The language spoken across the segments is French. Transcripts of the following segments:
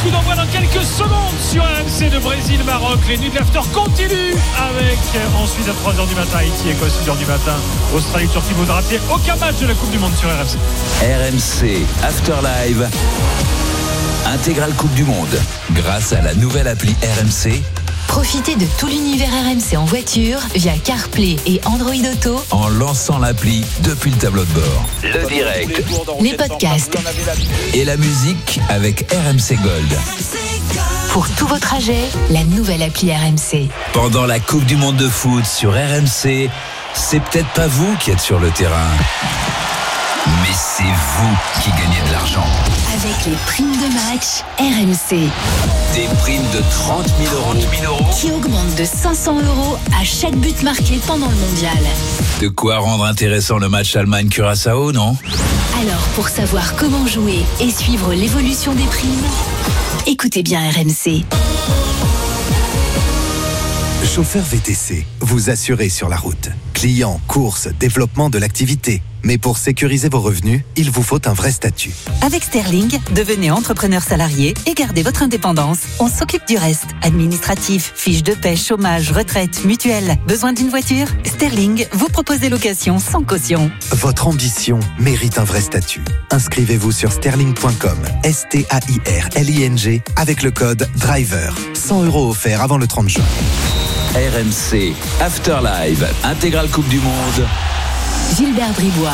coup d'envoi dans quelques secondes sur RMC de Brésil-Maroc. Les nuits de l'after continuent avec ensuite à 3h du matin Haïti, Écosse, 6h du matin Australie, Turquie. Vous ne ratez aucun match de la Coupe du Monde sur RMC. RMC After Live, intégrale Coupe du Monde, grâce à la nouvelle appli RMC. Profitez de tout l'univers RMC en voiture via CarPlay et Android Auto En lançant l'appli depuis le tableau de bord. Le direct les podcasts. et la musique avec RMC Gold. Pour tout vos trajets, la nouvelle appli RMC. Pendant la Coupe du Monde de foot sur RMC, c'est peut-être pas vous qui êtes sur le terrain, mais c'est vous qui gagnez de l'argent. Avec les primes de match RMC Des primes de 30 000 euros. qui augmentent de 500 € à chaque but marqué pendant le mondial. De quoi rendre intéressant le match Allemagne-Curaçao, non? Alors pour savoir comment jouer et suivre l'évolution des primes, écoutez bien RMC. Chauffeur VTC, vous assurez sur la route. Clients, courses, développement de l'activité. Mais pour sécuriser vos revenus, il vous faut un vrai statut. Avec Sterling, devenez entrepreneur salarié et gardez votre indépendance. On s'occupe du reste. Administratif, fiches de paie, chômage, retraite, mutuelle. Besoin d'une voiture? Sterling vous propose des locations sans caution. Votre ambition mérite un vrai statut. Inscrivez-vous sur sterling.com, STAIRLING, avec le code DRIVER. 100 € offerts avant le 30 juin. RMC After Live, intégrale Coupe du Monde. Gilbert Bribois.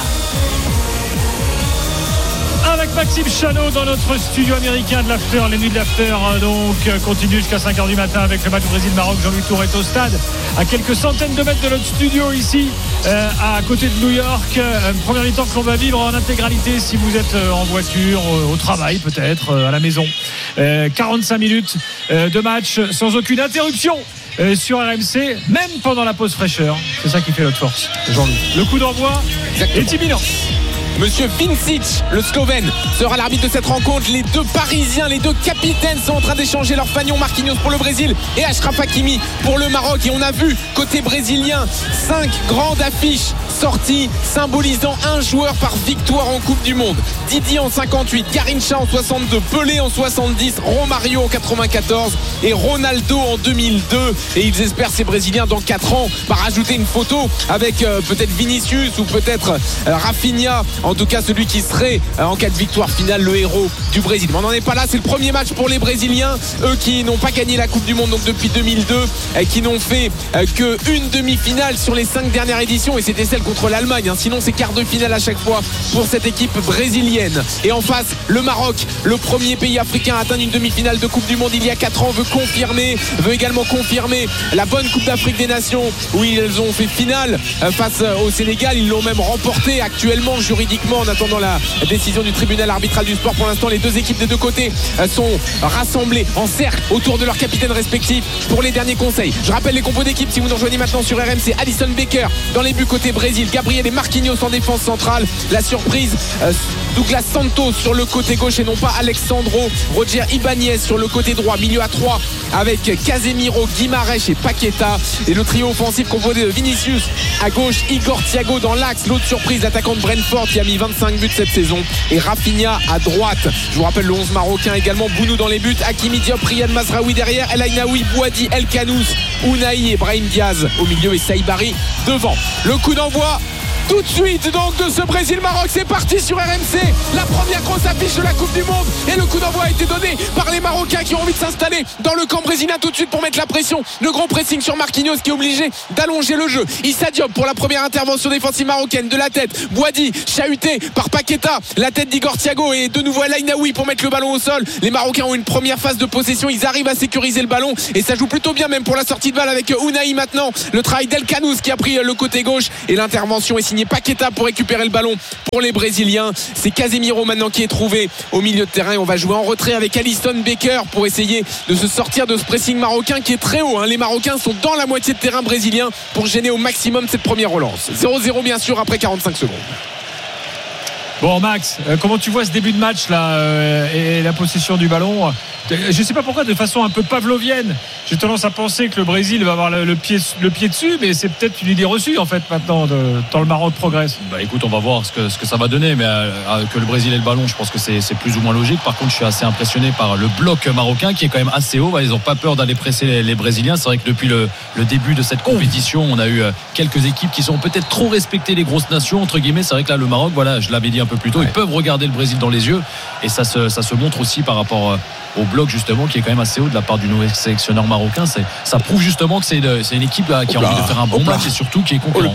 Avec Maxime Chanot dans notre studio américain de l'after, les nuits de l'after donc continuent jusqu'à 5h du matin avec le match Brésil-Maroc. Jean-Louis Tour est au stade à quelques centaines de mètres de notre studio ici à côté de New York. Première mi-temps que l'on va vivre en intégralité si vous êtes en voiture, au travail peut-être, à la maison. 45 minutes de match sans aucune interruption sur RMC, même pendant la pause fraîcheur. C'est ça qui fait notre force, Jean-Louis. Le coup d'envoi est imminent. Monsieur Vincic, le Slovène, sera l'arbitre de cette rencontre. Les deux Parisiens, les deux capitaines sont en train d'échanger leur fanion. Marquinhos pour le Brésil et Achraf Hakimi pour le Maroc. Et on a vu, côté brésilien, 5 grandes affiches sorties symbolisant un joueur par victoire en Coupe du Monde. Didier en 58, Garrincha en 62, Pelé en 70, Romario en 94 et Ronaldo en 2002. Et ils espèrent, ces Brésiliens, dans 4 ans, rajouter une photo avec peut-être Vinicius ou peut-être Rafinha. En tout cas, celui qui serait, en cas de victoire finale, le héros du Brésil. Mais on n'en est pas là, c'est le premier match pour les Brésiliens. Eux qui n'ont pas gagné la Coupe du Monde donc depuis 2002, qui n'ont fait qu'une demi-finale sur les 5 dernières éditions. Et c'était celle contre l'Allemagne. Sinon, c'est quart de finale à chaque fois pour cette équipe brésilienne. Et en face, le Maroc, le premier pays africain à atteindre une demi-finale de Coupe du Monde il y a 4 ans, veut également confirmer la bonne Coupe d'Afrique des Nations où ils ont fait finale face au Sénégal. Ils l'ont même remporté actuellement juridiquement en attendant la décision du tribunal arbitral du sport. Pour l'instant, les deux équipes des deux côtés sont rassemblées en cercle autour de leurs capitaines respectifs pour les derniers conseils. Je rappelle les compos d'équipe si vous nous rejoignez maintenant sur RMC. Alisson Becker dans les buts côté Brésil, Gabriel et Marquinhos en défense centrale. La surprise, Douglas Santos sur le côté gauche et non pas Alexandro. Roger Ibanez sur le côté droit, milieu à 3 avec Casemiro, Guimarães et Paqueta. Et le trio offensif composé de Vinicius à gauche, Igor Thiago dans l'axe, l'autre surprise, l'attaquant de Brentford qui a mis 25 buts cette saison, et Rafinha à droite. Je vous rappelle le 11 marocain également, Bounou dans les buts, Hakimi Diop, Riyad Mazraoui derrière, El Ainaoui, Bouhaddi, El Kanous, Ounahi et Brahim Diaz au milieu et Saïbari devant. Le coup d'envoi tout de suite donc de ce Brésil-Maroc, c'est parti sur RMC, la première grosse affiche de la Coupe du Monde, et le coup d'envoi a été donné par les Marocains qui ont envie de s'installer dans le camp brésilien tout de suite pour mettre la pression. Le grand pressing sur Marquinhos qui est obligé d'allonger le jeu. Issa Diop pour la première intervention défensive marocaine, de la tête, Bouhaddi chahuté par Paqueta, la tête d'Igor Thiago et de nouveau El Ainaoui pour mettre le ballon au sol. Les Marocains ont une première phase de possession, ils arrivent à sécuriser le ballon et ça joue plutôt bien même pour la sortie de balle avec Ounahi maintenant. Le travail d'El Kanous qui a pris le côté gauche et l'intervention est signée Paqueta pour récupérer le ballon pour les Brésiliens. C'est Casemiro maintenant qui est trouvé au milieu de terrain et on va jouer en retrait avec Alisson Becker pour essayer de se sortir de ce pressing marocain qui est très haut. Les Marocains sont dans la moitié de terrain brésilien pour gêner au maximum cette première relance. 0-0 bien sûr après 45 secondes. Bon Max, comment tu vois ce début de match là et la possession du ballon? Je ne sais pas pourquoi, de façon un peu pavlovienne, j'ai tendance à penser que le Brésil va avoir le pied dessus, mais c'est peut-être une idée reçue en fait maintenant tant le Maroc progresse. Écoute, on va voir ce que ça va donner, mais que le Brésil ait le ballon, je pense que c'est plus ou moins logique. Par contre, je suis assez impressionné par le bloc marocain qui est quand même assez haut. Ils n'ont pas peur d'aller presser les Brésiliens. C'est vrai que depuis le début de cette compétition, on a eu quelques équipes qui sont peut-être trop respectées les grosses nations entre guillemets. C'est vrai que là le Maroc, voilà, je l'avais dit un peu plus tôt, ils peuvent regarder le Brésil dans les yeux, et ça se montre aussi par rapport au bloc justement qui est quand même assez haut de la part du nouveau sélectionneur marocain. Ça prouve justement que c'est une équipe qui a envie de faire un bon match et surtout qui est concurrent.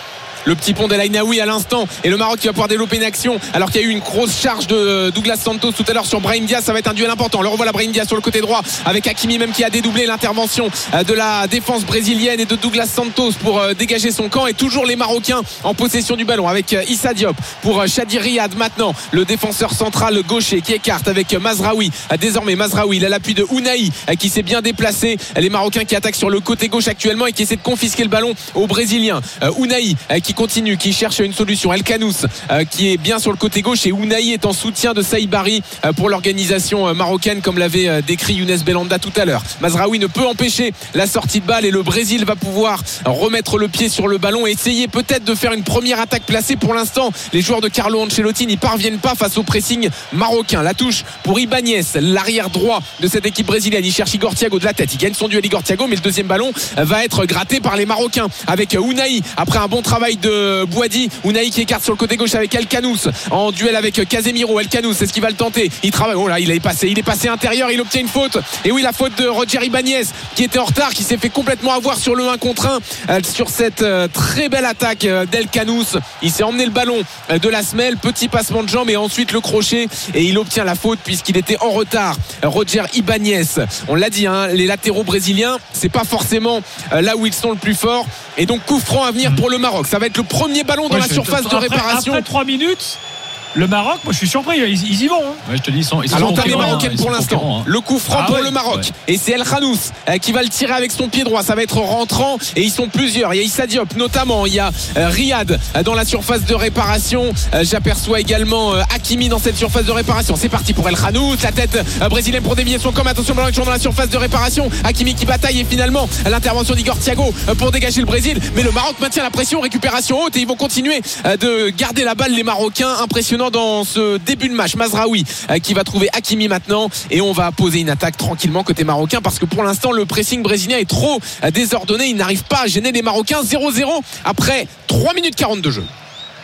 Le petit pont d'El Ainaoui à l'instant, et le Maroc qui va pouvoir développer une action alors qu'il y a eu une grosse charge de Douglas Santos tout à l'heure sur Brahim Diaz. Ça va être un duel important. Le revoilà Brahim Diaz sur le côté droit avec Hakimi même qui a dédoublé l'intervention de la défense brésilienne et de Douglas Santos pour dégager son camp, et toujours les Marocains en possession du ballon avec Issa Diop pour Chadi Riyad maintenant, le défenseur central gaucher qui écarte avec Mazraoui. Désormais Mazraoui, il a l'appui de Ounahi qui s'est bien déplacé. Les Marocains qui attaquent sur le côté gauche actuellement et qui essaient de confisquer le ballon aux Brésiliens. Ounahi qui continue, qui cherche une solution. El Kanous qui est bien sur le côté gauche, et Ounahi est en soutien de Saïbari pour l'organisation marocaine comme l'avait décrit Younes Belhanda tout à l'heure. Mazraoui ne peut empêcher la sortie de balle, et le Brésil va pouvoir remettre le pied sur le ballon et essayer peut-être de faire une première attaque placée. Pour l'instant, les joueurs de Carlo Ancelotti n'y parviennent pas face au pressing marocain. La touche pour Ibanez, l'arrière droit de cette équipe brésilienne. Il cherche Igor Thiago de la tête, il gagne son duel Igor Thiago, mais le deuxième ballon va être gratté par les Marocains avec Ounahi après un bon travail de Bouadi. Ounahi qui écarte sur le côté gauche avec El Kanous en duel avec Casemiro. El Kanous, c'est ce qu'il va le tenter, il travaille, oh là il est passé intérieur, il obtient une faute, et oui, la faute de Roger Ibanez qui était en retard, qui s'est fait complètement avoir sur le 1 contre 1 sur cette très belle attaque d'El Kanous. Il s'est emmené le ballon de la semelle, petit passement de jambes et ensuite le crochet, et il obtient la faute puisqu'il était en retard. Roger Ibanez, on l'a dit, les latéraux brésiliens, c'est pas forcément là où ils sont le plus forts, et donc coup franc à venir pour le Maroc. Ça va être le premier ballon dans la surface de réparation. Après 3 minutes, le Maroc, moi je suis surpris, ils y vont. Ouais, je te dis, ils sont l'entame marocaine pour l'instant. Le coup franc pour le Maroc. Et c'est El Kanous qui va le tirer avec son pied droit. Ça va être rentrant, et ils sont plusieurs. Il y a Issa Diop notamment. Il y a Riyad dans la surface de réparation. J'aperçois également Hakimi dans cette surface de réparation. C'est parti pour El Kanous. La tête brésilienne pour dévier son camp. Attention, le ballon est toujours dans la surface de réparation. Hakimi qui bataille, et finalement l'intervention d'Igor Thiago pour dégager le Brésil. Mais le Maroc maintient la pression, récupération haute, et ils vont continuer de garder la balle, les Marocains. Impressionnant dans ce début de match. Mazraoui qui va trouver Hakimi maintenant, et on va poser une attaque tranquillement côté marocain, parce que pour l'instant le pressing brésilien est trop désordonné. Il n'arrive pas à gêner les Marocains. 0-0 après 3 minutes 40 de jeu.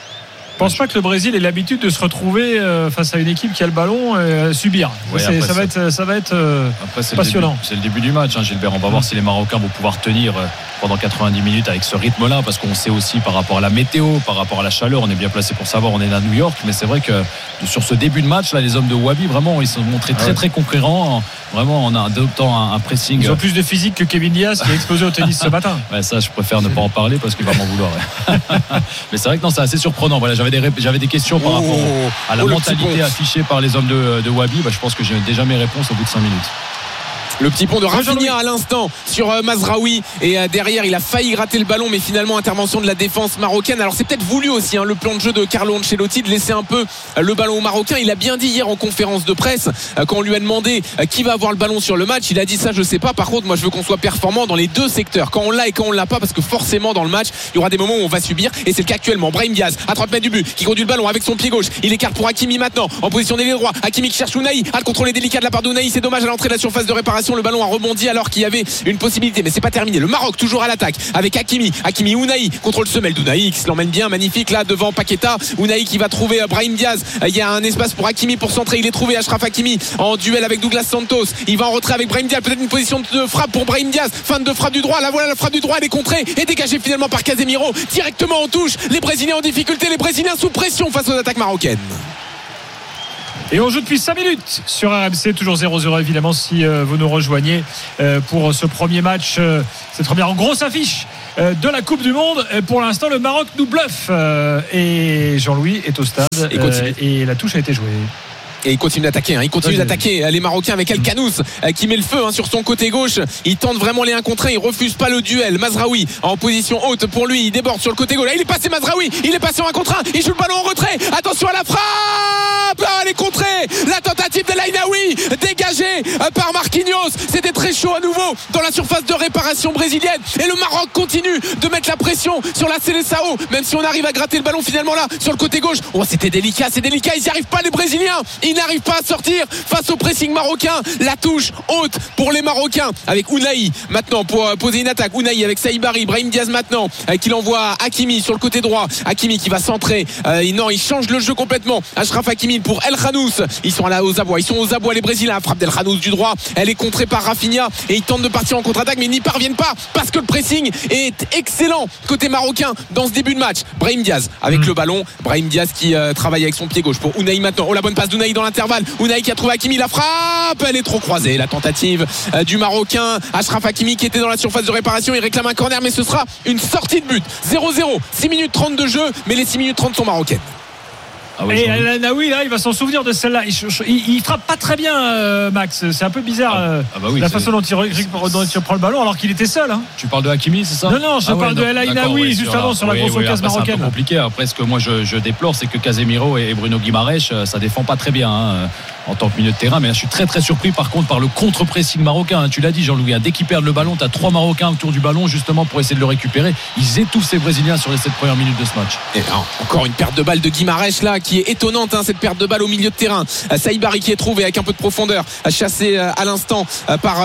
Je pense pas que le Brésil ait l'habitude de se retrouver face à une équipe qui a le ballon subir. Ouais, ça va être passionnant. C'est le début du match, Gilbert. On va voir si les Marocains vont pouvoir tenir pendant 90 minutes avec ce rythme-là, parce qu'on sait aussi par rapport à la météo, par rapport à la chaleur, on est bien placé pour savoir. On est à New York, mais c'est vrai que sur ce début de match là, les hommes de Wabi vraiment ils se sont montrés très très conquérants. Vraiment, on a adoptant un pressing. Ils ont plus de physique que Kevin Diaz qui a explosé au tennis ce matin. Ouais, ça, je préfère ne pas en parler parce qu'il va m'en vouloir. Mais c'est vrai que non, c'est assez surprenant. Voilà, j'avais des questions par rapport à la mentalité affichée par les hommes de Wabi. Je pense que j'ai déjà mes réponses au bout de 5 minutes. Le petit pont de Rafinha à l'instant sur Mazraoui, et derrière il a failli gratter le ballon, mais finalement intervention de la défense marocaine. Alors c'est peut-être voulu aussi le plan de jeu de Carlo Ancelotti de laisser un peu le ballon aux Marocains. Il a bien dit hier en conférence de presse quand on lui a demandé qui va avoir le ballon sur le match, il a dit ça je sais pas, par contre moi je veux qu'on soit performant dans les deux secteurs, quand on l'a et quand on l'a pas, parce que forcément dans le match il y aura des moments où on va subir, et c'est le cas actuellement. Brahim Diaz à 30 mètres du but qui conduit le ballon avec son pied gauche, il écarte pour Hakimi maintenant en position d'ailier droit. Hakimi qui cherche Ounahi, le contrôle est délicat de la part d'Ounahi, c'est dommage à l'entrée de la surface de réparation. Le ballon a rebondi alors qu'il y avait une possibilité, mais c'est pas terminé. Le Maroc toujours à l'attaque avec Hakimi, Ounahi, contrôle semelle d'Ounahi qui se l'emmène bien, magnifique là devant Paqueta. Ounahi qui va trouver Brahim Diaz, il y a un espace pour Hakimi pour centrer, il est trouvé. Achraf Hakimi en duel avec Douglas Santos, il va en retrait avec Brahim Diaz, peut-être une position de frappe pour Brahim Diaz, fin de frappe du droit, là voilà la frappe du droit, elle est contrée et dégagée finalement par Casemiro, directement en touche. Les Brésiliens en difficulté, les Brésiliens sous pression face aux attaques marocaines. Et on joue depuis 5 minutes sur RMC, toujours 0-0 évidemment si vous nous rejoignez pour ce premier match, cette première grosse affiche de la Coupe du Monde. Pour l'instant le Maroc nous bluffe et Jean-Louis est au stade et la touche a été jouée. Et il continue d'attaquer, hein. Il continue d'attaquer les Marocains avec El Khanous qui met le feu sur son côté gauche. Il tente vraiment les 1 contre 1, il refuse pas le duel. Mazraoui en position haute pour lui, il déborde sur le côté gauche. Là, il est passé Mazraoui, il est passé en 1 contre 1, il joue le ballon en retrait. Attention à la frappe, elle est contrée. La tentative de Laïnaoui dégagée par Marquinhos. C'était très chaud à nouveau dans la surface de réparation brésilienne et le Maroc continue de mettre la pression sur la Seleção, même si on arrive à gratter le ballon finalement là sur le côté gauche. C'était délicat, c'est délicat, ils n'y arrivent pas les Brésiliens. Ils n'arrivent pas à sortir face au pressing marocain. La touche haute pour les Marocains avec Ounahi maintenant pour poser une attaque. Ounahi avec Saïbari, Brahim Diaz maintenant qui l'envoie à Hakimi sur le côté droit. Hakimi qui va centrer. Non, il change le jeu complètement. Achraf Hakimi pour El Khanous. Ils sont là aux abois, les Brésiliens. La frappe d'El Khanous du droit, elle est contrée par Rafinha et ils tentent de partir en contre-attaque mais ils n'y parviennent pas parce que le pressing est excellent côté marocain dans ce début de match. Brahim Diaz avec le ballon. Brahim Diaz qui travaille avec son pied gauche pour Ounahi maintenant. Oh, la bonne passe d'Ounahi dans l'intervalle. Ounahi qui a trouvé Hakimi, la frappe, elle est trop croisée. La tentative du Marocain Achraf Hakimi qui était dans la surface de réparation. Il réclame un corner mais ce sera une sortie de but. 0-0, 6 minutes 30 de jeu mais les 6 minutes 30 sont marocaines. Et Laïnaoui là il va s'en souvenir de celle-là. Il frappe pas très bien Max. C'est un peu bizarre la façon dont il prend le ballon alors qu'il était seul. Tu parles de Hakimi, c'est ça? Non, je parle de Laïnaoui juste avant sur la grosse occasion marocaine. C'est un peu compliqué. Après ce que moi je déplore c'est que Casemiro et Bruno Guimaraes ça défend pas très bien en tant que milieu de terrain. Mais là je suis très très surpris par contre par le contre-pressing marocain. Tu l'as dit Jean-Louis, dès qu'ils perdent le ballon tu as 3 Marocains autour du ballon justement pour essayer de le récupérer. Ils étouffent ces Brésiliens sur les 7 premières minutes de ce match. Et encore une perte de balle de Guimaraes là qui est étonnante cette perte de balle au milieu de terrain. Saïbari qui est trouvé avec un peu de profondeur, chassé à l'instant par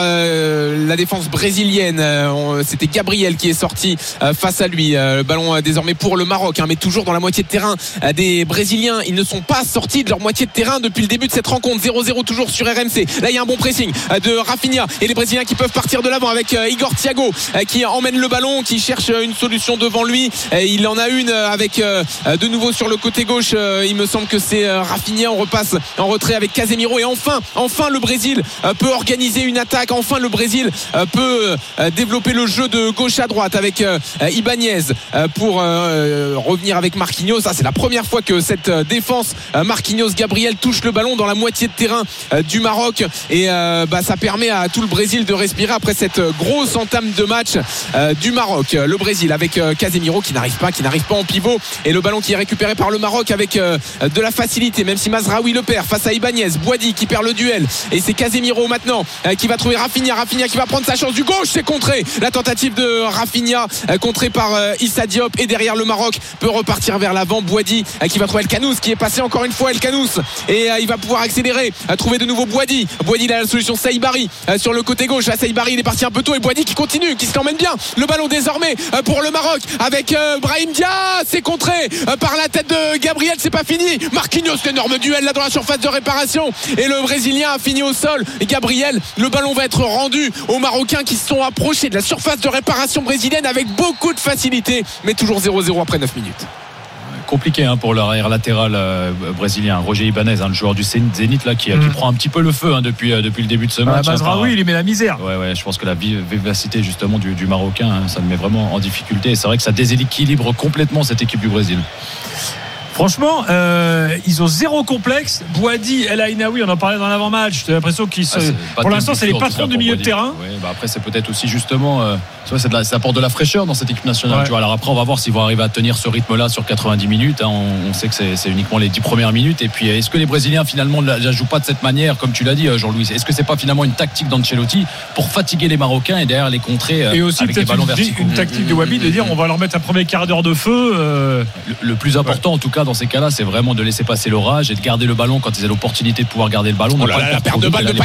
la défense brésilienne. C'était Gabriel qui est sorti face à lui. Le ballon désormais pour le Maroc mais toujours dans la moitié de terrain des Brésiliens. Ils ne sont pas sortis de leur moitié de terrain depuis le début de cette rencontre. 0-0 toujours sur RMC. Là il y a un bon pressing de Rafinha et les Brésiliens qui peuvent partir de l'avant avec Igor Thiago qui emmène le ballon, qui cherche une solution devant lui. Il en a une avec de nouveau sur le côté gauche. Il me semble que c'est Rafinha. On repasse en retrait avec Casemiro et enfin le Brésil peut organiser une attaque. Enfin le Brésil peut développer le jeu de gauche à droite avec Ibanez pour revenir avec Marquinhos. Ça c'est la première fois que cette défense Marquinhos Gabriel touche le ballon dans la moitié de terrain du Maroc et ça permet à tout le Brésil de respirer après cette grosse entame de match du Maroc. Le Brésil avec Casemiro qui n'arrive pas en pivot et le ballon qui est récupéré par le Maroc avec de la facilité, même si Mazraoui le perd face à Ibanez. Boadi qui perd le duel et c'est Casemiro maintenant qui va trouver Rafinha qui va prendre sa chance du gauche. C'est contré, la tentative de Rafinha contrée par Issa Diop et derrière le Maroc peut repartir vers l'avant. Boadi qui va trouver El Khanous qui est passé encore une fois El Khanous et il va pouvoir accélérer, trouver de nouveau Boadi il a la solution. Saïbari sur le côté gauche. Saïbari il est parti un peu tôt et Boadi qui continue, qui se l'emmène bien. Le ballon désormais pour le Maroc avec Brahim Diaz. C'est contré par la tête de Gabriel. C'est pas fini. Marquinhos, l'énorme duel là dans la surface de réparation et le Brésilien a fini au sol. Et Gabriel, le ballon va être rendu aux Marocains qui se sont approchés de la surface de réparation brésilienne avec beaucoup de facilité, mais toujours 0-0 après 9 minutes. Compliqué pour l'arrière latéral brésilien Roger Ibanez, le joueur du Zénith là, qui prend un petit peu le feu depuis le début de ce match. Mazraoui il y met la misère. Ouais, je pense que la vivacité justement du Marocain ça le met vraiment en difficulté et c'est vrai que ça déséquilibre complètement cette équipe du Brésil. Franchement, ils ont zéro complexe. Boadi, El Ainaoui, on en parlait dans l'avant-match. J'ai l'impression qu'ils pour l'instant, c'est les patrons du milieu de terrain. Ouais, après, c'est peut-être aussi justement, ça apporte de la fraîcheur dans cette équipe nationale. Ouais. Tu vois, alors après, on va voir s'ils vont arriver à tenir ce rythme-là sur 90 minutes. On sait que c'est uniquement les 10 premières minutes. Et puis, est-ce que les Brésiliens finalement ne la jouent pas de cette manière, comme tu l'as dit, Jean-Louis? Est-ce que c'est pas finalement une tactique d'Ancelotti pour fatiguer les Marocains et derrière les contrer et aussi avec des ballons verticaux? Une tactique de Wabi de dire on va leur mettre un premier quart d'heure de feu. Le plus important, en tout cas, dans ces cas-là, c'est vraiment de laisser passer l'orage et de garder le ballon quand ils ont l'opportunité de pouvoir garder le ballon. La perte de balle de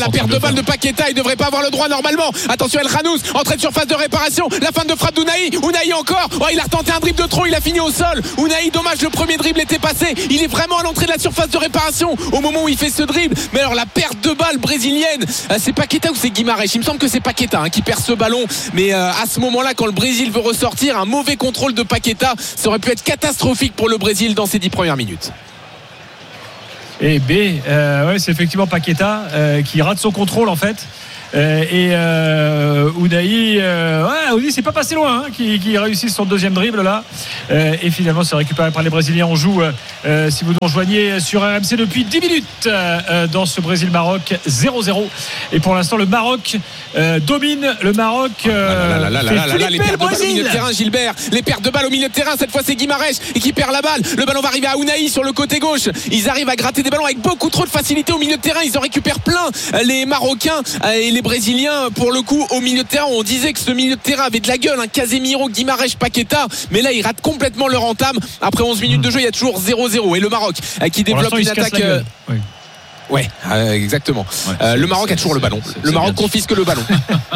Paqueta, il devrait pas avoir le droit normalement. Attention El Khanous, entrée de surface de réparation, la fin de frappe d'Ounahi. Ounahi encore, il a retenté un dribble de trop, il a fini au sol. Ounahi, dommage, le premier dribble était passé. Il est vraiment à l'entrée de la surface de réparation au moment où il fait ce dribble. Mais alors la perte de balle brésilienne, c'est Paqueta ou c'est Guimaraes? Il me semble que c'est Paqueta qui perd ce ballon. Mais à ce moment-là, quand le Brésil veut ressortir, un mauvais contrôle de Paqueta, ça aurait pu être catastrophique pour le Brésil dans ces 10 premières minutes. Et c'est effectivement Paqueta qui rate son contrôle en fait. et Ounahi c'est pas passé loin, qui réussit son deuxième dribble là, et finalement c'est récupéré par les Brésiliens. On joue, si vous nous rejoignez sur RMC depuis 10 minutes dans ce Brésil-Maroc 0-0, et pour l'instant le Maroc domine. Le Maroc les pertes de balle au milieu de terrain, Gilbert, les pertes de balle au milieu de terrain, cette fois c'est Guimarães et qui perd la balle. Le ballon va arriver à Ounahi sur le côté gauche. Ils arrivent à gratter des ballons avec beaucoup trop de facilité au milieu de terrain. Ils en récupèrent plein, les Marocains et les Brésiliens. Pour le coup, au milieu de terrain, on disait que ce milieu de terrain avait de la gueule, Casemiro, Guimarães, Paqueta, mais là ils ratent complètement leur entame. Après 11 minutes de jeu, il y a toujours 0-0, et le Maroc qui développe une attaque. Ouais, exactement. Le Maroc a toujours le ballon. Le Maroc confisque le ballon.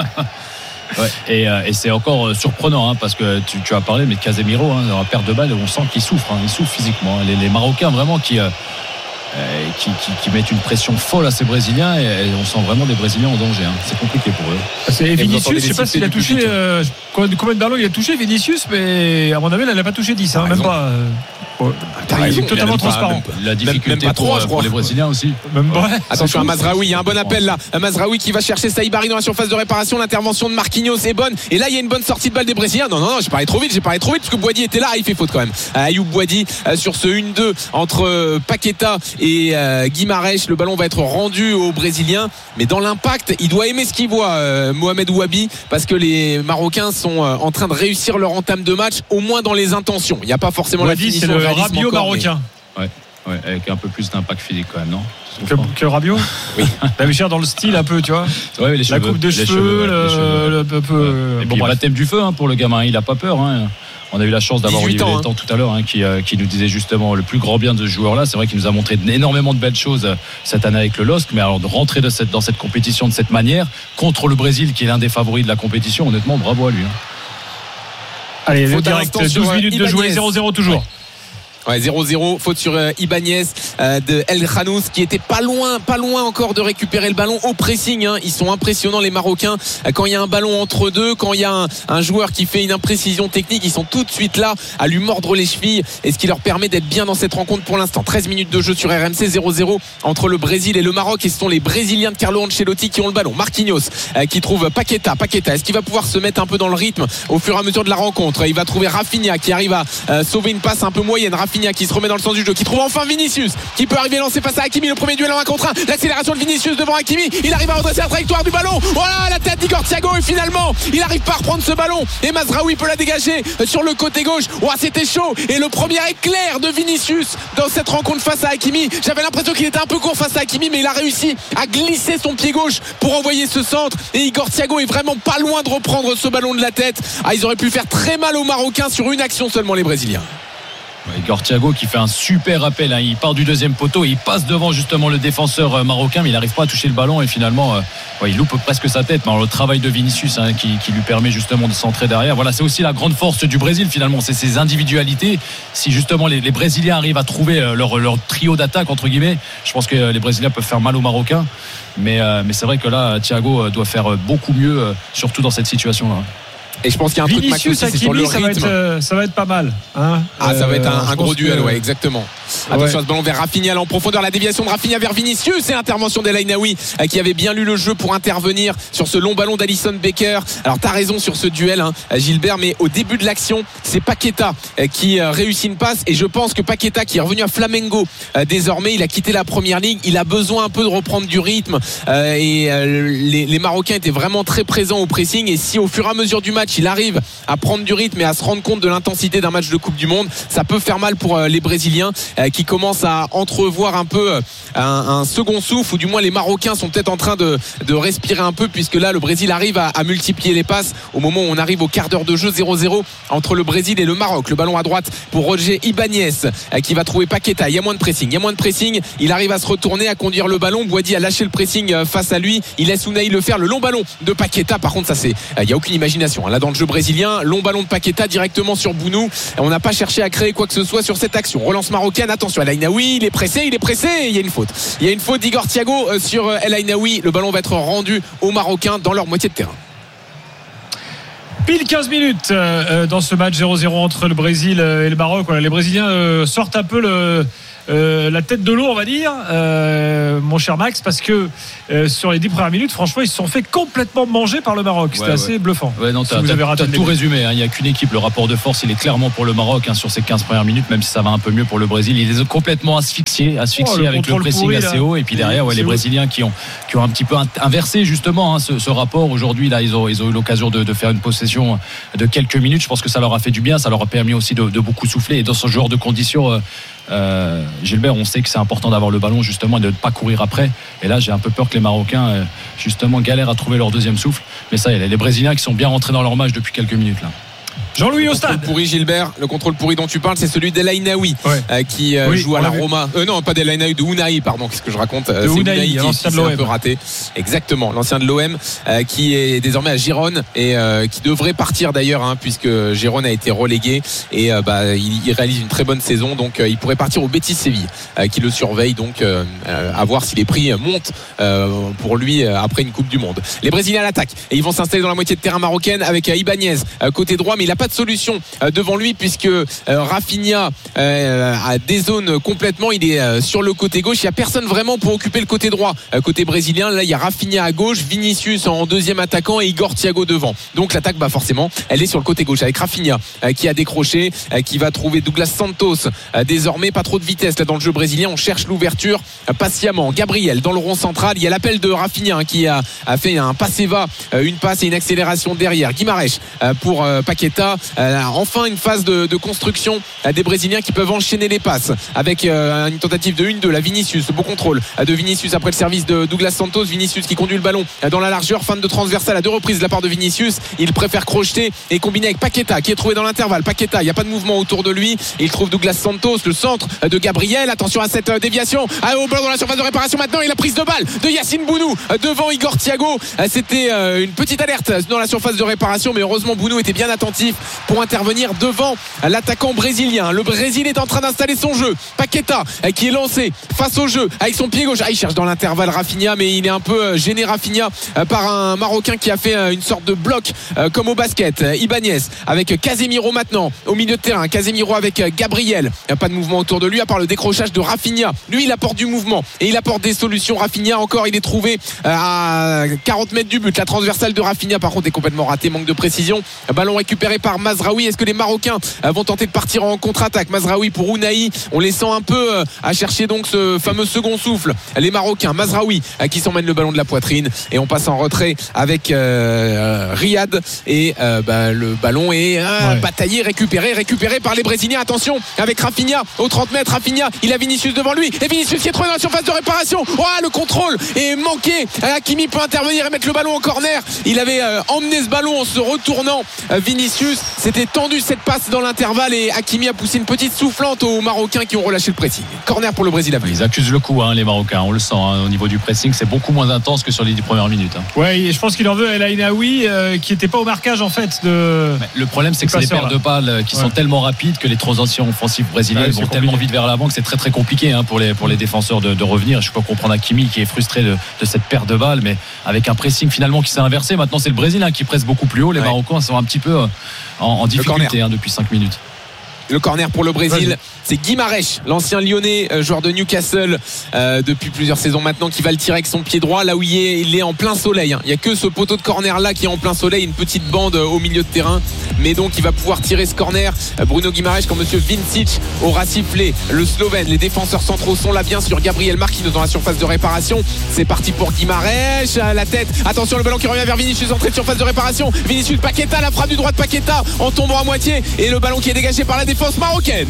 Ouais, et c'est encore surprenant, parce que tu as parlé, mais de Casemiro, dans la perte de balle, on sent qu'il souffre, il souffre physiquement. Les Marocains vraiment qui mettent une pression folle à ces Brésiliens, et on sent vraiment des Brésiliens en danger. C'est compliqué pour eux. C'est Vinicius, je ne sais pas s'il a touché combien de ballons il a touché, Vinicius, mais à mon avis il n'a pas touché 10, même pas. Il est totalement transparent. La difficulté pour les Brésiliens aussi. Attention à Mazraoui, il y a un bon appel là. Mazraoui qui va chercher Saïbari dans la surface de réparation. L'intervention de Marquinhos est bonne, et là il y a une bonne sortie de balle des Brésiliens. Non, j'ai parlé trop vite parce que Boadi était là. Il fait faute quand même. Ayoub Boadi sur ce 1-2 entre Paqueta et Guimarães. Le ballon va être rendu aux Brésiliens, mais dans l'impact il doit aimer ce qu'il voit, Mohamed Ouabi, parce que les Marocains sont en train de réussir leur entame de match, au moins dans les intentions. Il n'y a pas forcément la finition. C'est le Rabiot marocain. Ouais, avec un peu plus d'impact physique quand même, non? Que Rabiot. Oui. Dans le style un peu, tu vois. Ouais, la coupe de cheveux, le peu. Et puis baptême du feu pour le gamin. Il a pas peur. On a eu la chance d'avoir Olivier Létang tout à l'heure, qui nous disait justement le plus grand bien de ce joueur-là. C'est vrai qu'il nous a montré énormément de belles choses cette année avec le LOSC, mais alors de rentrer dans cette compétition de cette manière contre le Brésil, qui est l'un des favoris de la compétition, honnêtement, bravo à lui. Allez, le direct, 12 minutes de jouer, 0-0 toujours. Ouais, 0-0, faute sur Ibanez de El Khanous, qui était pas loin encore de récupérer le ballon au pressing. Ils sont impressionnants les Marocains. Quand il y a un ballon entre deux, quand il y a un joueur qui fait une imprécision technique, ils sont tout de suite là à lui mordre les chevilles, et ce qui leur permet d'être bien dans cette rencontre pour l'instant. 13 minutes de jeu sur RMC, 0-0 entre le Brésil et le Maroc, et ce sont les Brésiliens de Carlo Ancelotti qui ont le ballon. Marquinhos qui trouve Paqueta, est-ce qu'il va pouvoir se mettre un peu dans le rythme au fur et à mesure de la rencontre? Il va trouver Rafinha qui arrive à sauver une passe un peu moyenne. Rafinha qui se remet dans le sens du jeu, qui trouve enfin Vinicius, qui peut arriver lancer face à Hakimi. Le premier duel en 1 contre 1, l'accélération de Vinicius devant Hakimi, il arrive à redresser la trajectoire du ballon. Voilà la tête d'Igor Thiago, et finalement il arrive pas à reprendre ce ballon, et Mazraoui peut la dégager sur le côté gauche. C'était chaud, et le premier éclair de Vinicius dans cette rencontre face à Hakimi. J'avais l'impression qu'il était un peu court face à Hakimi, mais il a réussi à glisser son pied gauche pour envoyer ce centre, et Igor Thiago est vraiment pas loin de reprendre ce ballon de la tête. Ils auraient pu faire très mal aux Marocains sur une action seulement, les Brésiliens. Igor Thiago qui fait un super appel, il part du deuxième poteau, il passe devant justement le défenseur marocain, mais il n'arrive pas à toucher le ballon, et finalement il loupe presque sa tête. Mais alors, le travail de Vinicius qui lui permet justement de centrer derrière, c'est aussi la grande force du Brésil finalement, c'est ses individualités. Si justement les Brésiliens arrivent à trouver leur trio d'attaque entre guillemets, je pense que les Brésiliens peuvent faire mal aux Marocains, mais c'est vrai que là Thiago doit faire beaucoup mieux, surtout dans cette situation là. Et je pense qu'il y a un truc Vinicius Max aussi, c'est sur le rythme. Ça va être pas mal. Ça va être un gros duel, exactement. Attention à ce ballon vers Rafinha en profondeur, la déviation de Rafinha vers Vinicius, et l'intervention d'El Ainaoui qui avait bien lu le jeu pour intervenir sur ce long ballon d'Alisson Becker. Alors t'as raison sur ce duel, Gilbert, mais au début de l'action, c'est Paqueta qui réussit une passe, et je pense que Paqueta, qui est revenu à Flamengo désormais, il a quitté la première ligue, il a besoin un peu de reprendre du rythme, et les Marocains étaient vraiment très présents au pressing, et si au fur et à mesure du match il arrive à prendre du rythme et à se rendre compte de l'intensité d'un match de Coupe du Monde, ça peut faire mal pour les Brésiliens qui commencent à entrevoir un peu un second souffle, ou du moins les Marocains sont peut-être en train de respirer un peu, puisque là le Brésil arrive à multiplier les passes au moment où on arrive au quart d'heure de jeu. 0-0 entre le Brésil et le Maroc. Le ballon à droite pour Roger Ibanez qui va trouver Paqueta. Il y a moins de pressing, il arrive à se retourner, à conduire le ballon. Boadi a lâché le pressing face à lui, il laisse Ounahi le faire. Le long ballon de Paqueta, par contre ça il n'y a aucune imagination là dans le jeu brésilien. Long ballon de Paqueta directement sur Bounou, on n'a pas cherché à créer quoi que ce soit sur cette action. Relance marocaine, attention El Ainaoui, il est pressé, et il y a une faute d'Igor Thiago sur El Ainaoui. Le ballon va être rendu aux Marocains dans leur moitié de terrain. Pile 15 minutes dans ce match 0-0 entre le Brésil et le Maroc. Les Brésiliens sortent un peu la tête de l'eau, on va dire, mon cher Max, parce que sur les 10 premières minutes, franchement, ils se sont fait complètement manger par le Maroc. C'était assez bluffant. Ouais, non, t'as tout résumé. Il n'y a qu'une équipe. Le rapport de force, il est clairement pour le Maroc sur ces 15 premières minutes, même si ça va un peu mieux pour le Brésil. Ils les ont complètement asphyxiés avec le pressing assez haut. Et puis derrière, les Brésiliens qui ont un petit peu inversé justement ce rapport. Aujourd'hui, là, ils ont eu l'occasion de faire une possession de quelques minutes. Je pense que ça leur a fait du bien. Ça leur a permis aussi de beaucoup souffler. Et dans ce genre de conditions, Gilbert, on sait que c'est important d'avoir le ballon justement et de ne pas courir après. Et là, j'ai un peu peur que les Marocains justement galèrent à trouver leur deuxième souffle. Mais ça, il y a les Brésiliens qui sont bien rentrés dans leur match depuis quelques minutes là. Jean-Louis au stade. Gilbert, le contrôle pourri dont tu parles, c'est celui d'El Ainaoui qui joue à la Roma. Non, pas d'El Ainaoui, de Unai, pardon, qu'est-ce que je raconte, c'est Unai qui s'est un peu raté. Exactement, l'ancien de l'OM qui est désormais à Gérone et qui devrait partir d'ailleurs puisque Gérone a été relégué et il réalise une très bonne saison, donc il pourrait partir au Betis Séville qui le surveille, donc à voir si les prix montent pour lui après une Coupe du Monde. Les Brésiliens à l'attaque et ils vont s'installer dans la moitié de terrain marocaine avec Ibanez côté droit, mais il n'a pas de solution devant lui puisque Rafinha a des zones complètement, il est sur le côté gauche, il n'y a personne vraiment pour occuper le côté droit côté brésilien. Là il y a Rafinha à gauche, Vinicius en deuxième attaquant et Igor Thiago devant, donc l'attaque forcément elle est sur le côté gauche avec Rafinha qui a décroché, qui va trouver Douglas Santos, désormais pas trop de vitesse là dans le jeu brésilien, on cherche l'ouverture patiemment. Gabriel dans le rond central, il y a l'appel de Rafinha qui a fait un passe-va, une passe et une accélération derrière. Guimarães pour Paqueta. Enfin une phase de construction des Brésiliens qui peuvent enchaîner les passes avec une tentative de 1-2, la Vinicius, beau contrôle de Vinicius après le service de Douglas Santos. Vinicius qui conduit le ballon dans la largeur, fin de transversale à 2 reprises de la part de Vinicius, il préfère crocheter et combiner avec Paqueta qui est trouvé dans l'intervalle. Paqueta, il n'y a pas de mouvement autour de lui, il trouve Douglas Santos, le centre de Gabriel, attention à cette déviation au ballon dans la surface de réparation maintenant, et la prise de balle de Yacine Bounou devant Igor Thiago. C'était une petite alerte dans la surface de réparation, mais heureusement Bounou était bien attentif pour intervenir devant l'attaquant brésilien. Le Brésil est en train d'installer son jeu. Paqueta qui est lancé face au jeu avec son pied gauche. Il cherche dans l'intervalle Rafinha, mais il est un peu gêné Rafinha par un Marocain qui a fait une sorte de bloc comme au basket. Ibanez avec Casemiro maintenant au milieu de terrain. Casemiro avec Gabriel. Il n'y a pas de mouvement autour de lui à part le décrochage de Rafinha. Lui il apporte du mouvement et il apporte des solutions. Rafinha encore, il est trouvé à 40 mètres du but. La transversale de Rafinha par contre est complètement ratée, manque de précision. Ballon récupéré par Mazraoui. Est-ce que les Marocains vont tenter de partir en contre-attaque? Mazraoui pour Unai, on les sent un peu à chercher donc ce fameux second souffle, les Marocains. Mazraoui qui s'emmène le ballon de la poitrine et on passe en retrait avec Riyad et le ballon est bataillé, récupéré par les Brésiliens. Attention avec Rafinha au 30 mètres. Rafinha, il a Vinicius devant lui et Vinicius qui est trouvé dans la surface de réparation. Le contrôle est manqué. Hakimi peut intervenir et mettre le ballon en corner. Il avait emmené ce ballon en se retournant. Vinicius, c'était tendu cette passe dans l'intervalle et Hakimi a poussé une petite soufflante aux Marocains qui ont relâché le pressing. Corner pour le Brésil. Ils accusent le coup les Marocains, on le sent au niveau du pressing, c'est beaucoup moins intense que sur les 10 premières minutes. Ouais, je pense qu'il en veut El Ainaoui qui n'était pas au marquage en fait le problème c'est que c'est les paires de balles qui sont tellement rapides que les transitions offensives brésiliennes vont tellement vite vers l'avant que c'est très très compliqué pour les défenseurs de revenir. Je peux comprendre Hakimi qui est frustré de cette paire de balles, mais avec un pressing finalement qui s'est inversé. Maintenant c'est le Brésil qui presse beaucoup plus haut. Les Marocains sont un petit peu en difficulté depuis 5 minutes. Le corner pour le Brésil, c'est Guimarães, l'ancien Lyonnais, joueur de Newcastle depuis plusieurs saisons maintenant, qui va le tirer avec son pied droit là où il est en plein soleil. Il n'y a que ce poteau de corner là qui est en plein soleil, une petite bande au milieu de terrain, mais donc il va pouvoir tirer ce corner. Bruno Guimarães, quand monsieur Vincic aura sifflé le Slovène. Les défenseurs centraux sont là bien sûr. Gabriel Marquinhos dans la surface de réparation. C'est parti pour Guimarães à la tête. Attention, le ballon qui revient vers Vinicius, entrée de surface de réparation. Vinicius, Paqueta, la frappe du droit de Paqueta en tombant à moitié et le ballon qui est dégagé par la défense marocaine.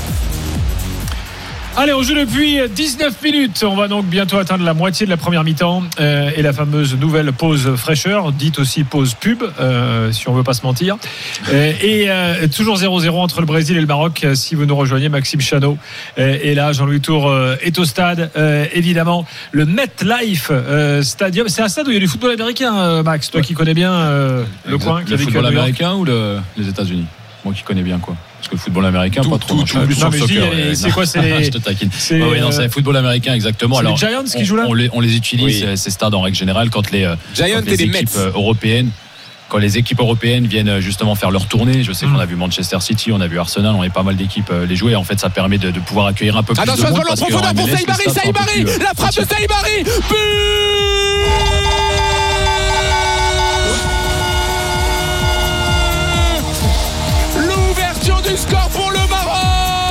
Allez, on joue depuis 19 minutes. On va donc bientôt atteindre la moitié de la première mi-temps et la fameuse nouvelle pause fraîcheur, dite aussi pause pub, si on veut pas se mentir. Et toujours 0-0 entre le Brésil et le Maroc. Si vous nous rejoignez, Maxime Chanot est là, Jean-Louis Tour est au stade. Évidemment, le MetLife Stadium. C'est un stade où il y a du football américain, Max. Toi qui connais bien le coin. Le football américain ou les États-Unis? Moi qui connais bien quoi. Parce que le football américain, pas trop. C'est quoi, je te taquine. C'est le football américain, exactement. Alors, les Giants qui jouent là. On les utilise, ces stades en règle générale, quand les Giants et les équipes européennes quand les équipes européennes viennent justement faire leur tournée. Je sais qu'on a vu Manchester City, on a vu Arsenal, on a pas mal d'équipes les jouer. En fait, ça permet de pouvoir accueillir un peu plus de monde. Attention, parce profondeur pour Saïbari, la frappe de Saïbari, but. Du score pour le Maroc.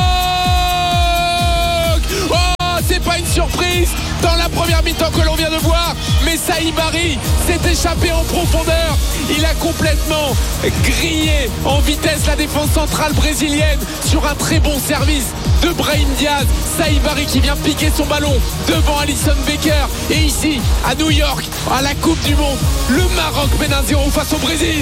Oh, c'est pas une surprise dans la première mi-temps que l'on vient de voir, mais Saïbari s'est échappé en profondeur. Il a complètement grillé en vitesse la défense centrale brésilienne sur un très bon service de Brahim Diaz. Saïbari qui vient piquer son ballon devant Alisson Becker. Et ici, à New York, à la Coupe du Monde, le Maroc mène 1-0 face au Brésil.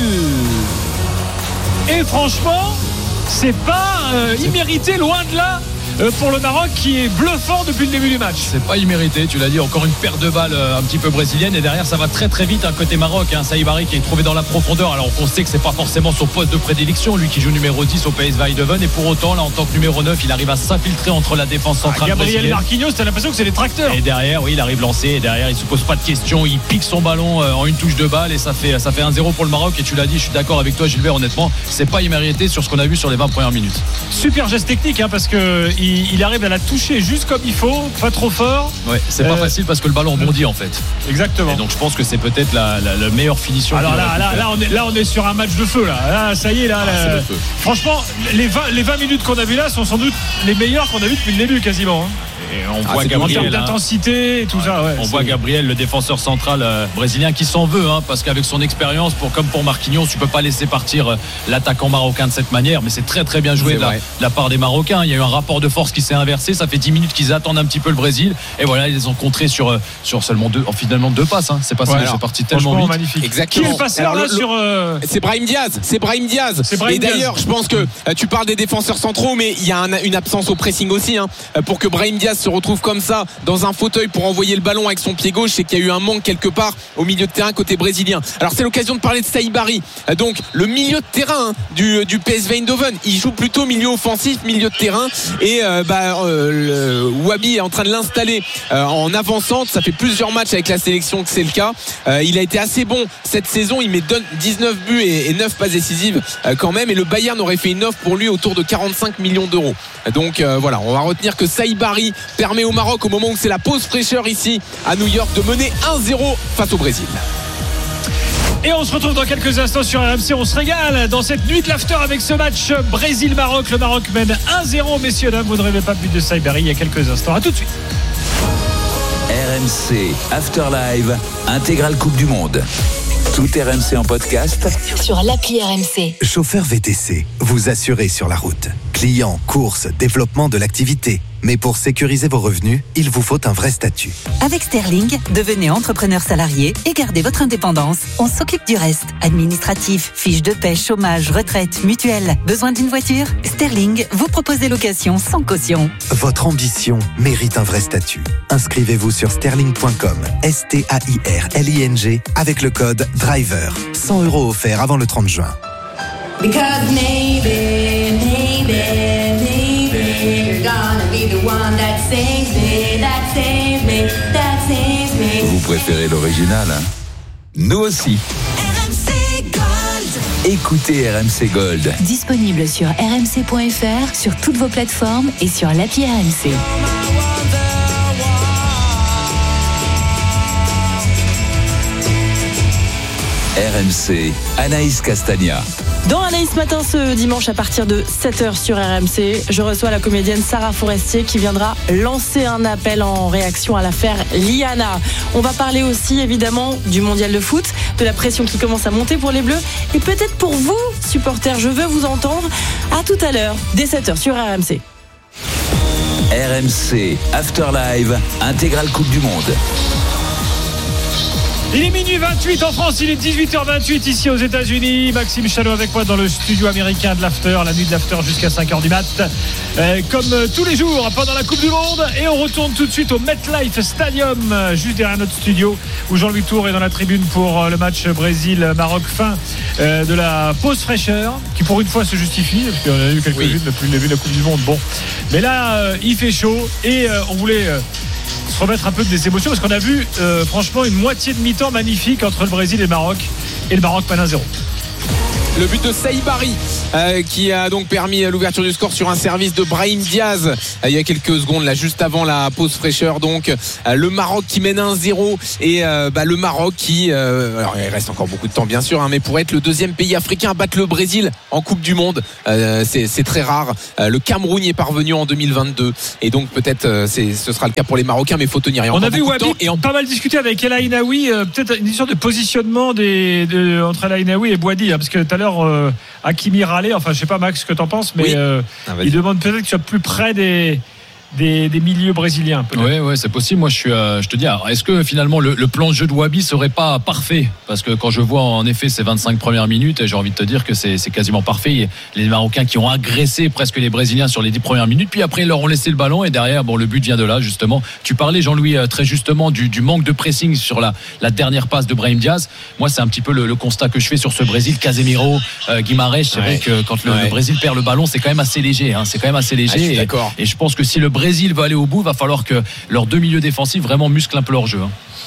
Et franchement, c'est pas immérité, loin de là, pour le Maroc qui est bluffant depuis le début du match. C'est pas immérité, tu l'as dit, encore une paire de balles un petit peu brésilienne, et derrière ça va très très vite côté Maroc, Saïbari qui est trouvé dans la profondeur, alors on sait que c'est pas forcément son poste de prédilection, lui qui joue numéro 10 au PSV Eindhoven, et pour autant là en tant que numéro 9 il arrive à s'infiltrer entre la défense centrale Gabriel brésilienne. Marquinhos, t'as l'impression que c'est des tracteurs, et derrière oui il arrive lancé, et derrière il se pose pas de questions, il pique son ballon en une touche de balle, et ça fait 1-0 pour le Maroc. Et tu l'as dit, je suis d'accord avec toi Gilbert, honnêtement c'est pas immérité sur ce qu'on a vu sur les 20 premières minutes. Super geste technique parce que il arrive à la toucher juste comme il faut, pas trop fort. Ouais, c'est pas facile parce que le ballon bondit en fait. Exactement. Et donc je pense que c'est peut-être la meilleure finition. Alors là on est sur un match de feu là ça y est là, c'est le feu. Franchement les 20 minutes qu'on a vu là sont sans doute les meilleures qu'on a vu depuis le début quasiment. Et on voit en Gabriel, termes d'intensité et tout ça. Ouais, on voit Gabriel, le défenseur central brésilien, qui s'en veut, parce qu'avec son expérience, comme pour Marquinhos, tu peux pas laisser partir l'attaquant marocain de cette manière. Mais c'est très très bien joué de la part des Marocains. Il y a eu un rapport de force qui s'est inversé. Ça fait 10 minutes qu'ils attendent un petit peu le Brésil. Et voilà, ils les ont contrés sur seulement finalement deux passes. C'est parti tellement vite. Magnifique. Exactement. Qui est le passeur là sur C'est Brahim Diaz. Et d'ailleurs, je pense que tu parles des défenseurs centraux, mais il y a une absence au pressing aussi, pour que Brahim Diaz se retrouve comme ça dans un fauteuil pour envoyer le ballon avec son pied gauche. C'est qu'il y a eu un manque quelque part au milieu de terrain côté brésilien. Alors c'est l'occasion de parler de Saïbari, donc le milieu de terrain du PSV Eindhoven. Il joue plutôt milieu offensif, milieu de terrain, et Wabi est en train de l'installer en avançante. Ça fait plusieurs matchs avec la sélection que c'est le cas. Il a été assez bon cette saison, il met 19 buts et 9 passes décisives quand même, et le Bayern aurait fait une offre pour lui autour de 45 millions d'euros. Donc voilà, on va retenir que Saïbari permet au Maroc, au moment où c'est la pause fraîcheur ici à New York, de mener 1-0 face au Brésil. Et on se retrouve dans quelques instants sur RMC. On se régale dans cette nuit de l'after avec ce match Brésil-Maroc. Le Maroc mène 1-0, messieurs dames. Vous ne rêvez pas plus de Saïbari il y a quelques instants. À tout de suite. RMC After Live, intégrale Coupe du Monde. Tout RMC en podcast sur l'appli RMC. Chauffeur VTC, vous assurez sur la route. Clients, courses, développement de l'activité. Mais pour sécuriser vos revenus, il vous faut un vrai statut. Avec Sterling, devenez entrepreneur salarié et gardez votre indépendance. On s'occupe du reste. Administratif, fiches de paie, chômage, retraite, mutuelle. Besoin d'une voiture ? Sterling vous propose des locations sans caution. Votre ambition mérite un vrai statut. Inscrivez-vous sur sterling.com, STAIRLING, avec le code DRIVER. 100 € offerts avant le 30 juin. Because maybe you're gonna be the one that saves me, that saves me, that saves me. Vous préférez l'original, Nous aussi. RMC Gold. Écoutez RMC Gold. Disponible sur rmc.fr, sur toutes vos plateformes et sur l'appli RMC. RMC, Anaïs Castagna. Dans Anaïs Matin ce dimanche à partir de 7h sur RMC, je reçois la comédienne Sarah Forestier qui viendra lancer un appel en réaction à l'affaire Liana. On va parler aussi évidemment du mondial de foot, de la pression qui commence à monter pour les Bleus et peut-être pour vous, supporters, je veux vous entendre. À tout à l'heure, dès 7h sur RMC. RMC, After Live, intégrale Coupe du Monde. Il est minuit 28 en France, il est 18h28 ici aux États-Unis. Maxime Chalot avec moi dans le studio américain de l'After, la nuit de l'After jusqu'à 5h du mat. Comme tous les jours pendant la Coupe du Monde. Et on retourne tout de suite au MetLife Stadium, juste derrière notre studio, où Jean-Louis Tour est dans la tribune pour le match Brésil-Maroc, fin de la pause fraîcheur, qui pour une fois se justifie, parce qu'on a eu quelques-unes depuis le début de la Coupe du Monde. Bon, mais là, il fait chaud et on voulait se remettre un peu des émotions parce qu'on a vu franchement une moitié de mi-temps magnifique entre le Brésil et le Maroc mène 1-0. Le but de Saïbari qui a donc permis l'ouverture du score sur un service de Brahim Diaz il y a quelques secondes là, juste avant la pause fraîcheur. Donc le Maroc qui mène 1-0 et le Maroc qui alors il reste encore beaucoup de temps bien sûr, mais pour être le deuxième pays africain à battre le Brésil en Coupe du Monde, c'est très rare. Le Cameroun y est parvenu en 2022 et donc peut-être ce sera le cas pour les Marocains, mais il faut tenir. On a vu Wabi pas mal discuté avec El Ainaoui, peut-être une histoire de positionnement entre El Ainaoui et Boadi, parce que tout à l'heure Hakimi râlait, enfin je sais pas Max ce que t'en penses, mais il demande peut-être que tu sois plus près des milieux brésiliens. Oui, c'est possible. Moi, je te dis, alors, est-ce que finalement le plan de jeu de Wabi serait pas parfait? Parce que quand je vois en effet ces 25 premières minutes, j'ai envie de te dire que c'est quasiment parfait. Les Marocains qui ont agressé presque les Brésiliens sur les 10 premières minutes, puis après ils leur ont laissé le ballon et derrière, le but vient de là justement. Tu parlais, Jean-Louis, très justement du manque de pressing sur la dernière passe de Brahim Diaz. Moi, c'est un petit peu le constat que je fais sur ce Brésil. Casemiro, Guimarães, c'est vrai que quand le Brésil perd le ballon, c'est quand même assez léger. C'est quand même assez léger. Je suis d'accord. Et je pense que si le Brésil veut aller au bout, il va falloir que leurs deux milieux défensifs vraiment musclent un peu leur jeu.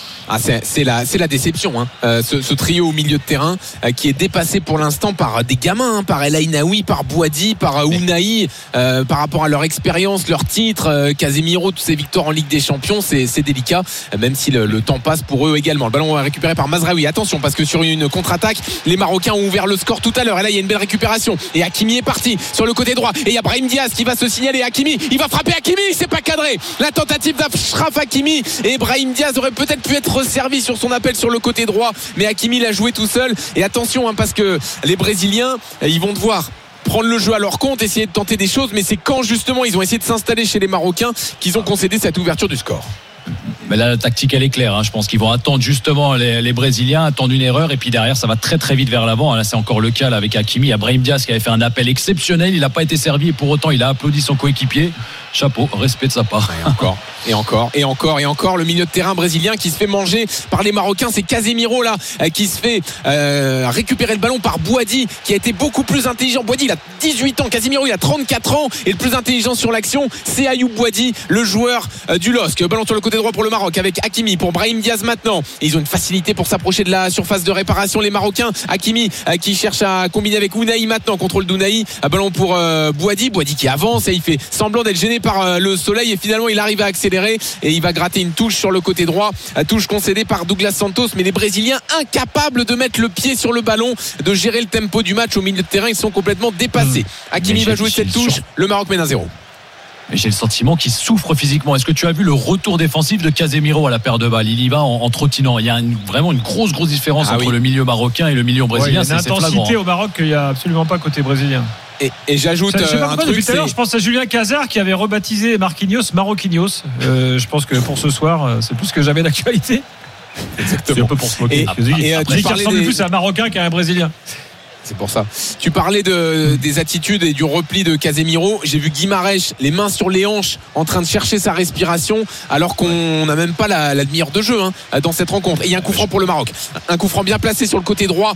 C'est la déception, ce trio au milieu de terrain qui est dépassé pour l'instant par des gamins, par El Ainaoui, par Boadi, par Ounahi, par rapport à leur expérience, leur titre, Casemiro, toutes ces victoires en Ligue des Champions, c'est délicat, même si le temps passe pour eux également. Le ballon récupéré par Mazraoui, attention parce que sur une contre-attaque, les Marocains ont ouvert le score tout à l'heure et là il y a une belle récupération et Hakimi est parti sur le côté droit et il y a Brahim Diaz qui va se signaler. Hakimi, il va frapper Hakimi, c'est pas cadré, la tentative d'Achraf Hakimi et Brahim Diaz aurait peut-être pu être servi sur son appel sur le côté droit, mais Hakimi l'a joué tout seul. Et attention parce que les Brésiliens ils vont devoir prendre le jeu à leur compte, essayer de tenter des choses, mais c'est quand justement ils ont essayé de s'installer chez les Marocains qu'ils ont concédé cette ouverture du score. Mais là, la tactique elle est claire, Je pense qu'ils vont attendre justement les Brésiliens, attendre une erreur et puis derrière ça va très très vite vers l'avant. Là c'est encore le cas là, avec Hakimi. Il y a Brahim Diaz qui avait fait un appel exceptionnel, il n'a pas été servi et pour autant il a applaudi son coéquipier. Chapeau, respect de sa part. Et encore le milieu de terrain brésilien qui se fait manger par les Marocains. C'est Casemiro là qui se fait récupérer le ballon par Boadi qui a été beaucoup plus intelligent. Boadi il a 18 ans, Casemiro il a 34 ans et le plus intelligent sur l'action c'est Ayoub Boadi, le joueur du LOSC. Ballon sur le côté droit pour le Maroc avec Hakimi pour Brahim Diaz maintenant. Et ils ont une facilité pour s'approcher de la surface de réparation les Marocains. Hakimi qui cherche à combiner avec Ounahi maintenant, contrôle d'Ounahi, ballon pour Boadi qui avance et il fait semblant d'être gêné par le soleil et finalement il arrive à accélérer et il va gratter une touche sur le côté droit, touche concédée par Douglas Santos, mais les Brésiliens incapables de mettre le pied sur le ballon, de gérer le tempo du match au milieu de terrain, ils sont complètement dépassés. Hakimi va jouer cette touche, le Maroc mène 1-0. Mais j'ai le sentiment qu'il souffre physiquement. Est-ce que tu as vu le retour défensif de Casemiro à la paire de balles? Il y va en trottinant. Il y a vraiment une grosse différence entre le milieu marocain et le milieu brésilien. Il y a une intensité au Maroc qu'il n'y a absolument pas côté brésilien. Et j'ajoute un truc. Depuis tout à l'heure, je pense à Julien Cazard qui avait rebaptisé Marquinhos Maroquinhos. Je pense que pour ce soir, c'est plus que jamais d'actualité. Exactement. C'est un peu pour se moquer. Il ressemble plus à un Marocain qu'à un Brésilien. C'est pour ça. Tu parlais des attitudes et du repli de Casemiro. J'ai vu Guimarães les mains sur les hanches en train de chercher sa respiration alors qu'on n'a même pas la demi-heure de jeu dans cette rencontre. Et il y a un coup franc pour le Maroc. Un coup franc bien placé sur le côté droit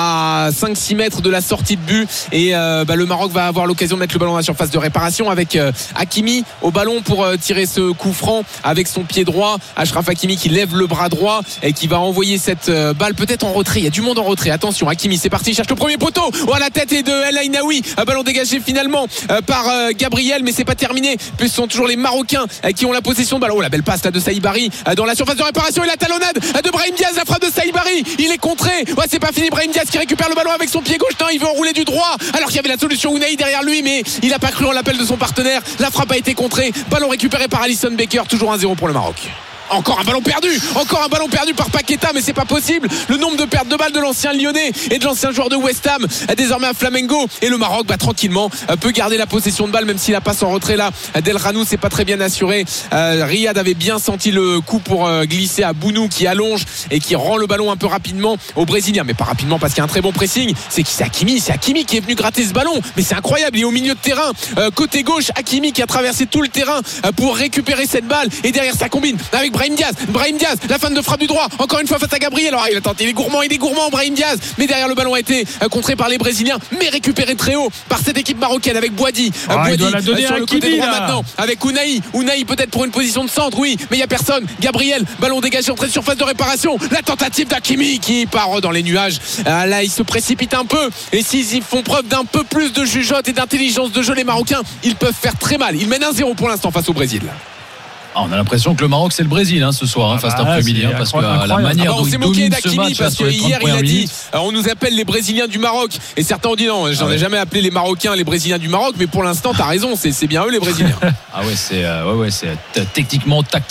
à 5-6 mètres de la sortie de but. Et le Maroc va avoir l'occasion de mettre le ballon à la surface de réparation avec Hakimi au ballon pour tirer ce coup franc avec son pied droit. Achraf Hakimi qui lève le bras droit et qui va envoyer cette balle peut-être en retrait. Il y a du monde en retrait. Attention, Hakimi, c'est parti, il cherche le premier poteau. À la tête et de El Ainaoui, ballon dégagé finalement par Gabriel, mais c'est pas terminé puisque ce sont toujours les Marocains qui ont la possession de ballon. La belle passe là de Saïbari dans la surface de réparation et la talonnade de Brahim Diaz, la frappe de Saïbari, il est contré. C'est pas fini, Brahim Diaz qui récupère le ballon avec son pied gauche. Non, il veut enrouler du droit alors qu'il y avait la solution Ounahi derrière lui, mais il n'a pas cru en l'appel de son partenaire. La frappe a été contrée, ballon récupéré par Alisson Becker, toujours 1-0 pour le Maroc. Encore un ballon perdu par Paqueta, mais c'est pas possible. Le nombre de pertes de balles de l'ancien Lyonnais et de l'ancien joueur de West Ham désormais à Flamengo, et le Maroc tranquillement peut garder la possession de balle même si la passe en retrait là d'El Ranou c'est pas très bien assuré. Riyad avait bien senti le coup pour glisser à Bounou qui allonge et qui rend le ballon un peu rapidement aux Brésiliens, mais pas rapidement parce qu'il y a un très bon pressing. C'est Hakimi qui est venu gratter ce ballon, mais c'est incroyable, il est au milieu de terrain côté gauche. Hakimi qui a traversé tout le terrain pour récupérer cette balle et derrière ça combine avec Brahim Diaz, la fin de frappe du droit, encore une fois face à Gabriel. Alors il a tenté, il est gourmand Brahim Diaz, mais derrière le ballon a été contré par les Brésiliens, mais récupéré très haut par cette équipe marocaine avec Boadi. Il doit la donner sur à le côté Kimi, droit là. maintenant avec Unai peut-être pour une position de centre, oui, mais il n'y a personne. Gabriel, ballon dégagé, entrée de surface de réparation, la tentative d'Hakimi qui part dans les nuages. Là il se précipite un peu, et s'ils font preuve d'un peu plus de jugeote et d'intelligence de jeu, les Marocains, ils peuvent faire très mal. Ils mènent 1-0 pour l'instant face au Brésil. On a l'impression que le Maroc c'est le Brésil ce soir, face à l'après-midi, parce que la manière dont on il s'est moqué domine ce d'Hakimi match parce sur les 30 qu'hier il premières a dit minutes. on nous appelle les Brésiliens du Maroc, et certains ont dit non, j'en ai jamais appelé les Marocains les Brésiliens du Maroc, mais pour l'instant t'as raison, c'est bien eux les Brésiliens. C'est techniquement, tactiquement